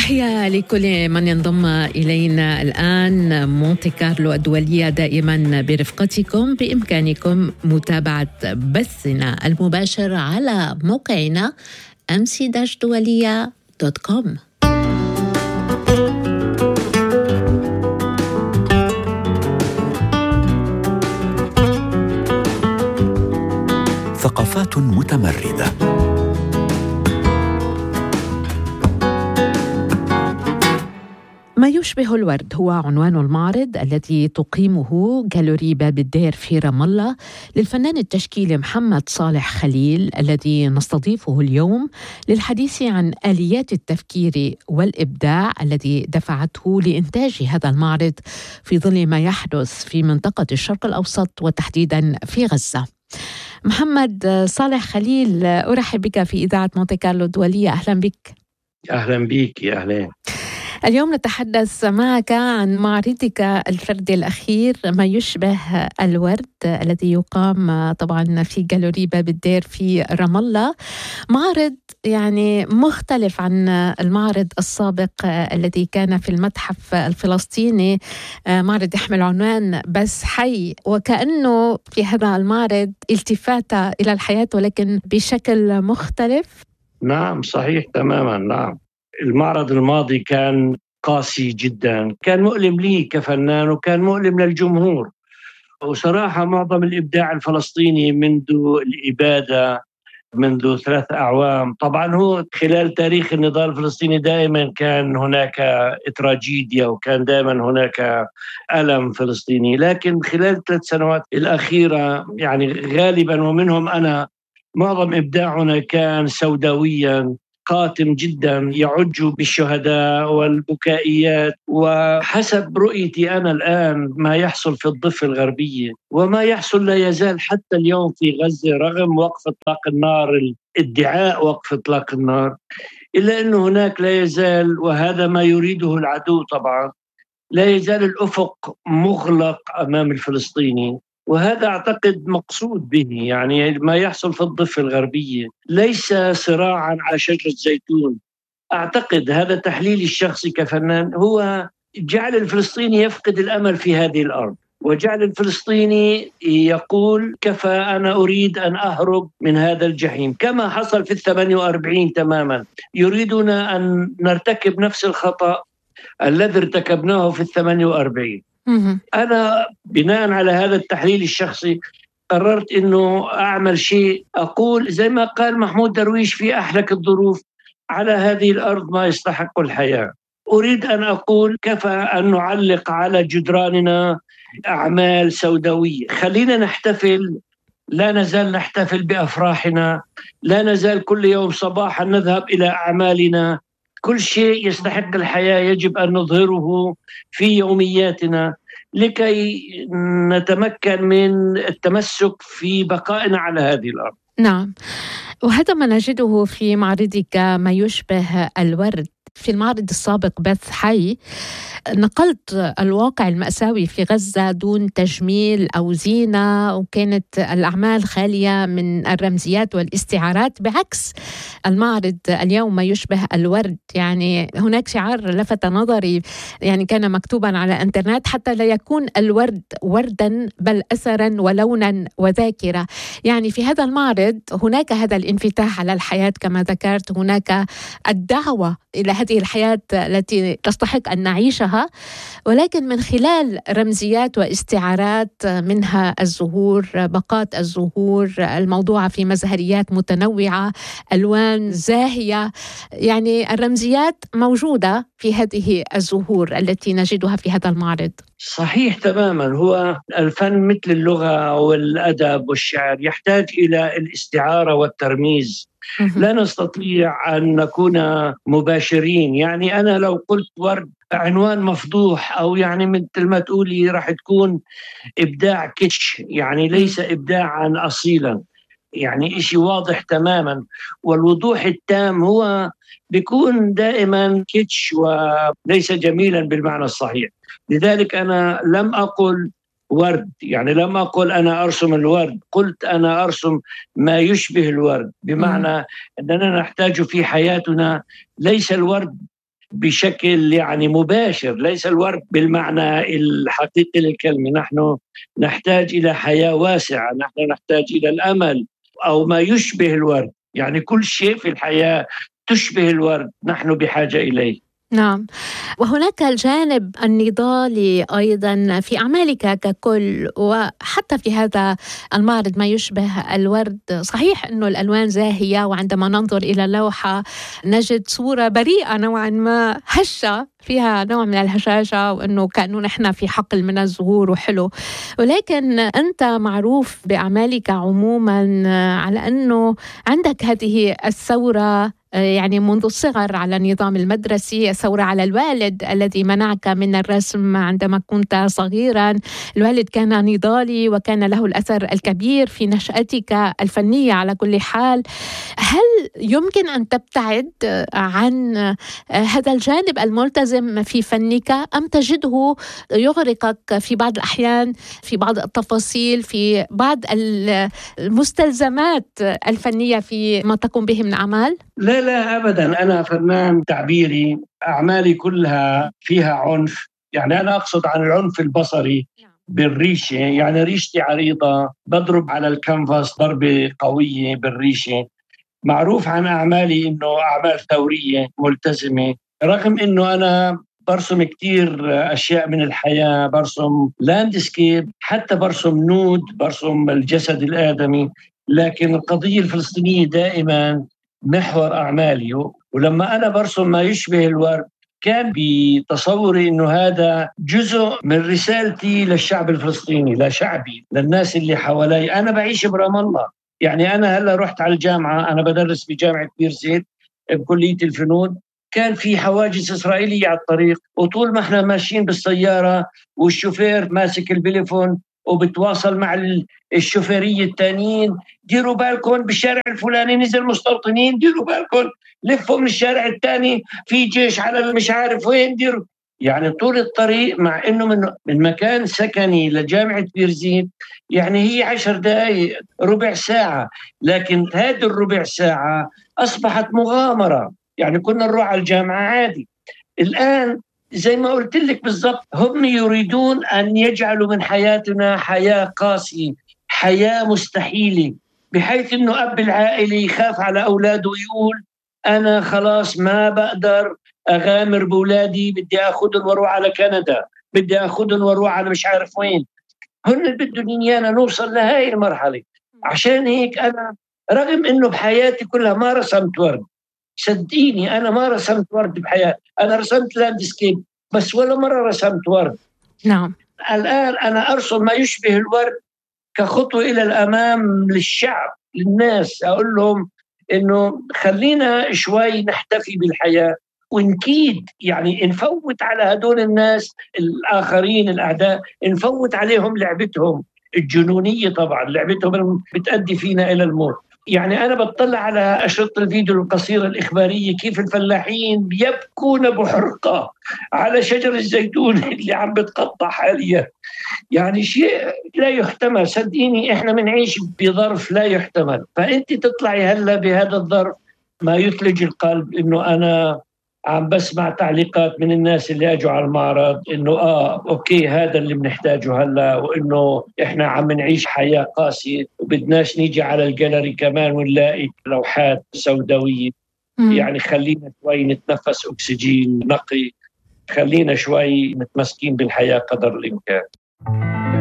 تحية لكل من ينضم إلينا الآن. مونتي كارلو الدولية دائما برفقتكم. بإمكانكم متابعة بثنا المباشر على موقعنا mc-dualia.com. ثقافات متمردة. ما يشبه الورد هو عنوان المعرض الذي تقيمه جاليري باب الدير في رام الله للفنان التشكيلي محمد صالح خليل، الذي نستضيفه اليوم للحديث عن آليات التفكير والإبداع الذي دفعته لإنتاج هذا المعرض في ظل ما يحدث في منطقة الشرق الأوسط وتحديدا في غزة. محمد صالح خليل، أرحب بك في إذاعة مونتي كارلو الدولية. أهلا بك. أهلا بك. يا أهلا. اليوم نتحدث معك عن معرضك الفردي الأخير ما يشبه الورد، الذي يقام طبعا في جاليري باب الدير في رام الله. معرض يعني مختلف عن المعرض السابق الذي كان في المتحف الفلسطيني، معرض يحمل عنوان بس حي، وكأنه في هذا المعرض التفاتة إلى الحياة ولكن بشكل مختلف. نعم صحيح تماما. نعم، المعرض الماضي كان قاسي جدا، كان مؤلم لي كفنان وكان مؤلم للجمهور. وصراحة معظم الإبداع الفلسطيني منذ الإبادة منذ 3 أعوام، طبعا هو خلال تاريخ النضال الفلسطيني دائما كان هناك تراجيديا وكان دائما هناك ألم فلسطيني، لكن خلال 3 سنوات الأخيرة يعني غالبا ومنهم أنا معظم إبداعنا كان سوداويا قاتم جدا يعج بالشهداء والبكائيات. وحسب رؤيتي أنا الآن ما يحصل في الضفة الغربية وما يحصل لا يزال حتى اليوم في غزة رغم وقف إطلاق النار، ادعاء وقف إطلاق النار، إلا أنه هناك لا يزال، وهذا ما يريده العدو طبعا، لا يزال الأفق مغلق أمام الفلسطيني. وهذا أعتقد مقصود به، يعني ما يحصل في الضفة الغربية ليس صراعا على شجرة زيتون. أعتقد هذا تحليلي الشخصي كفنان، هو جعل الفلسطيني يفقد الأمل في هذه الأرض، وجعل الفلسطيني يقول كفى، أنا أريد أن أهرب من هذا الجحيم، كما حصل في 48 تماما. يريدون أن نرتكب نفس الخطأ الذي ارتكبناه في 48. أنا بناء على هذا التحليل الشخصي قررت أنه أعمل شيء، أقول زي ما قال محمود درويش في أحلك الظروف: على هذه الأرض ما يستحق الحياة. أريد أن أقول كفى أن نعلق على جدراننا أعمال سوداوية. خلينا نحتفل، لا نزال نحتفل بأفراحنا، لا نزال كل يوم صباحا نذهب إلى أعمالنا. كل شيء يستحق الحياة يجب أن نظهره في يومياتنا لكي نتمكن من التمسك في بقائنا على هذه الأرض. نعم، وهذا ما نجده في معرضك ما يشبه الورد. في المعرض السابق بث حي نقلت الواقع المأساوي في غزة دون تجميل أو زينة، وكانت الأعمال خالية من الرمزيات والاستعارات، بعكس المعرض اليوم ما يشبه الورد. يعني هناك شعار لفت نظري، يعني كان مكتوبا على الانترنت: حتى لا يكون الورد وردا بل أثرا ولونا وذاكرة. يعني في هذا المعرض هناك هذا الانفتاح على الحياة كما ذكرت، هناك الدعوة إلى هذه الحياة التي تستحق أن نعيشها، ولكن من خلال رمزيات واستعارات، منها الزهور، باقات الزهور الموضوعة في مزهريات متنوعة، ألوان زاهية. يعني الرمزيات موجودة في هذه الزهور التي نجدها في هذا المعرض. صحيح تماما. هو الفن مثل اللغة والأدب والشعر يحتاج إلى الاستعارة والترميز. لا نستطيع أن نكون مباشرين. يعني أنا لو قلت ورد عنوان مفضوح، أو يعني مثل ما تقولي راح تكون إبداع كيتش، يعني ليس إبداعا أصيلا، يعني إشي واضح تماما. والوضوح التام هو بيكون دائما كيتش وليس جميلا بالمعنى الصحيح. لذلك أنا لم أقل ورد، يعني لم أقل أنا أرسم الورد، قلت أنا أرسم ما يشبه الورد، بمعنى أننا نحتاج في حياتنا ليس الورد بشكل يعني مباشر، ليس الورد بالمعنى الحقيقي للكلمة. نحن نحتاج إلى حياة واسعة، نحن نحتاج إلى الأمل أو ما يشبه الورد، يعني كل شيء في الحياة تشبه الورد نحن بحاجة إليه. نعم، وهناك الجانب النضالي أيضا في أعمالك ككل، وحتى في هذا المعرض ما يشبه الورد. صحيح أنه الألوان زاهية، وعندما ننظر إلى اللوحة نجد صورة بريئة نوعا ما، هشة فيها نوع من الهشاشة، وأنه كأنه نحن في حقل من الزهور وحلو. ولكن أنت معروف بأعمالك عموما على أنه عندك هذه الثورة، يعني منذ الصغر على النظام المدرسي، الثورة على الوالد الذي منعك من الرسم عندما كنت صغيرا. الوالد كان نضالي وكان له الأثر الكبير في نشأتك الفنية على كل حال. هل يمكن أن تبتعد عن هذا الجانب الملتزم في فنك، أم تجده يغرقك في بعض الأحيان في بعض التفاصيل، في بعض المستلزمات الفنية في ما تقوم به من أعمال؟ لا أبدا، أنا فنان تعبيري، أعمالي كلها فيها عنف. يعني أنا أقصد عن العنف البصري بالريشة، يعني ريشتي عريضة، بضرب على الكانفاس ضربة قوية بالريشة. معروف عن أعمالي إنه أعمال ثورية ملتزمة، رغم إنه أنا برسم كتير أشياء من الحياة، برسم لاندسكيب، حتى برسم نود، برسم الجسد الآدمي، لكن القضية الفلسطينية دائما محور أعمالي. ولما أنا برسم ما يشبه الورد كان بتصوري إنه هذا جزء من رسالتي للشعب الفلسطيني، لشعبي، للناس اللي حوالي. أنا بعيش برام الله، يعني أنا هلأ رحت على الجامعة، أنا بدرس بجامعة بيرزيت بكلية الفنون. كان في حواجز إسرائيلية على الطريق، وطول ما احنا ماشيين بالسيارة والشوفير ماسك البليفون وبتواصل مع الشوفيرية التانيين، ديروا بالكم بالشارع الفلاني نزل مستوطنين، ديروا بالكم لفوا من الشارع الثاني في جيش على مش عارف وين، ديروا. يعني طول الطريق، مع انه من مكان سكني لجامعة بيرزيت يعني هي 10 دقائق ربع ساعة، لكن هذه الربع ساعة أصبحت مغامرة. يعني كنا نروح على الجامعة عادي. الآن زي ما قلت لك بالضبط، هم يريدون أن يجعلوا من حياتنا حياة قاسية، حياة مستحيلة، بحيث أنه أب العائلة يخاف على أولاده ويقول أنا خلاص ما بقدر أغامر بولادي، بدي أخذهم وأروح على كندا، بدي أخذهم وأروح على مش عارف وين. هن بدهم إيانا نوصل لهاي المرحلة. عشان هيك أنا رغم أنه بحياتي كلها ما رسمت ورد، صدقيني أنا ما رسمت ورد بحياتي، أنا رسمت لاندسكيب بس ولا مرة رسمت ورد. نعم. الآن أنا أرسم ما يشبه الورد كخطوة إلى الأمام للشعب، للناس، أقول لهم إنه خلينا شوي نحتفي بالحياة ونكيد، يعني نفوت على هدول الناس الآخرين الأعداء، نفوت عليهم لعبتهم الجنونية. طبعا لعبتهم بتأدي فينا إلى الموت. يعني أنا بطلع على أشرطة الفيديو القصيرة الإخبارية كيف الفلاحين يبكون بحرقة على شجر الزيتون اللي عم بتقطع حاليا. يعني شيء لا يحتمل، صدقيني احنا بنعيش بظرف لا يحتمل، فانت تطلعي هلا بهذا الظرف ما يثلج القلب. انه انا عم بسمع تعليقات من الناس اللي اجوا على المعرض انه اوكي هذا اللي بنحتاجه هلا، وانه احنا عم نعيش حياة قاسية وبدناش نيجي على الجاليري كمان ونلاقي لوحات سوداوية. يعني خلينا شوي نتنفس اكسجين نقي، خلينا شوي متمسكين بالحياة قدر الامكان.